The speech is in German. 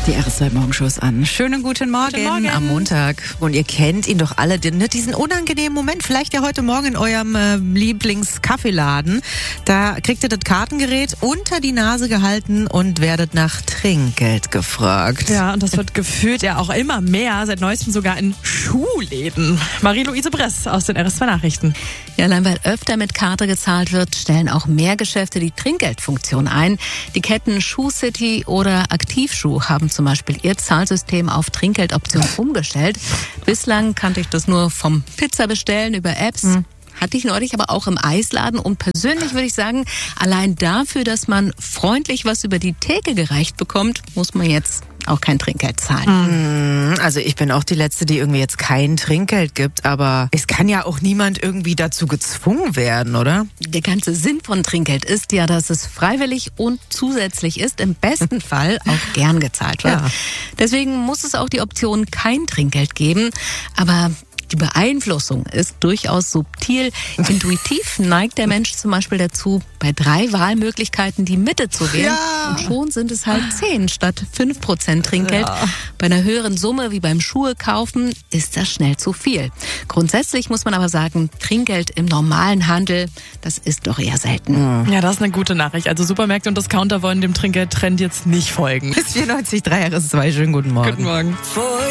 Die RS2 Morgenshows an. Schönen guten Morgen am Montag. Und ihr kennt ihn doch alle, diesen unangenehmen Moment. Vielleicht ja heute Morgen in eurem Lieblingskaffeeladen. Da kriegt ihr das Kartengerät unter die Nase gehalten und werdet nach Trinkgeld gefragt. Ja, und das wird gefühlt ja auch immer mehr, seit neuestem sogar in Schuhläden. Marie-Louise Bress aus den RS2 Nachrichten. Ja, allein weil öfter mit Karte gezahlt wird, stellen auch mehr Geschäfte die Trinkgeldfunktion ein. Die Ketten Shoe City oder Aktivschuh haben zum Beispiel ihr Zahlsystem auf Trinkgeldoption umgestellt. Bislang kannte ich das nur vom Pizzabestellen über Apps. Hatte ich neulich aber auch im Eisladen. Und persönlich würde ich sagen, allein dafür, dass man freundlich was über die Theke gereicht bekommt, muss man jetzt auch kein Trinkgeld zahlen. Also ich bin auch die Letzte, die irgendwie jetzt kein Trinkgeld gibt, aber es kann ja auch niemand irgendwie dazu gezwungen werden, oder? Der ganze Sinn von Trinkgeld ist ja, dass es freiwillig und zusätzlich ist, im besten Fall auch gern gezahlt wird. Ja. Deswegen muss es auch die Option kein Trinkgeld geben, aber die Beeinflussung ist durchaus subtil. Intuitiv neigt der Mensch zum Beispiel dazu, bei 3 Wahlmöglichkeiten die Mitte zu wählen. Ja. Und schon sind es halt 10 statt 5% Trinkgeld. Ja. Bei einer höheren Summe wie beim Schuhe kaufen ist das schnell zu viel. Grundsätzlich muss man aber sagen, Trinkgeld im normalen Handel, das ist doch eher selten. Ja, das ist eine gute Nachricht. Also Supermärkte und Discounter wollen dem Trinkgeldtrend jetzt nicht folgen. Bis 94.3 RS2. Schönen guten Morgen. Guten Morgen.